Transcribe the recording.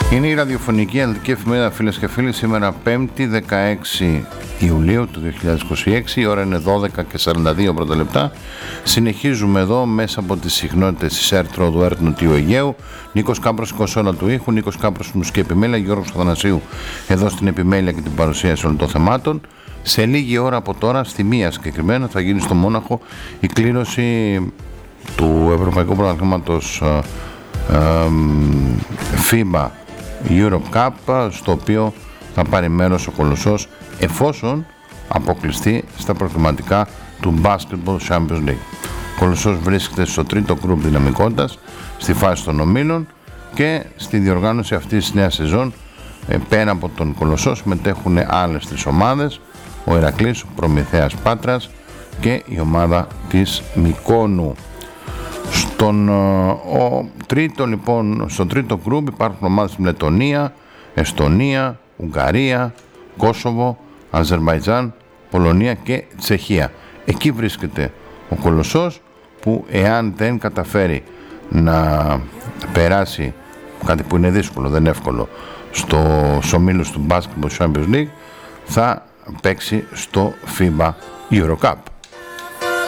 Είναι η ραδιοφωνική αθλητική εφημερίδα, φίλες και φίλοι, σήμερα 5η 16 Ιουλίου του 2026, η ώρα είναι 12:42 πρώτα λεπτά. Συνεχίζουμε εδώ μέσα από τις συχνότητες της ΕΡΤΡΟ του ΕΡΤ Νοτιού Αιγαίου. Νίκος Κάμπρος, κονσόλα του ήχου, Νίκος Κάμπρος, μουσική επιμέλεια, Γιώργος Αθανασίου εδώ στην επιμέλεια και την παρουσίαση όλων των θεμάτων. Σε λίγη ώρα από τώρα, στη μία συγκεκριμένα, θα γίνει στο Μόναχο η κλήρωση του Ευρωπαϊκού Πρωταθλήματος FIBA Europe Cup, στο οποίο θα πάρει μέρος ο Κολοσσός εφόσον αποκλειστεί στα προκριματικά του Basketball Champions League. Ο Κολοσσός βρίσκεται στο τρίτο γκρουπ δυναμικότητας στη φάση των ομίλων και στη διοργάνωση αυτής της νέας σεζόν πέρα από τον Κολοσσό συμμετέχουν άλλες τρεις ομάδες, ο Ηρακλής, ο Προμηθέας Πάτρας και η ομάδα της Μυκόνου. Στο τρίτο γκρουπ υπάρχουν ομάδες στην Λετονία, Εστονία, Ουγγαρία, Κόσοβο, Αζερμπαϊτζάν, Πολωνία και Τσεχία. Εκεί βρίσκεται ο Κολοσσός που εάν δεν καταφέρει να περάσει, κάτι που είναι δύσκολο, δεν είναι εύκολο, στους ομίλους του Basketball Champions League, θα παίξει στο FIBA Euro Cup.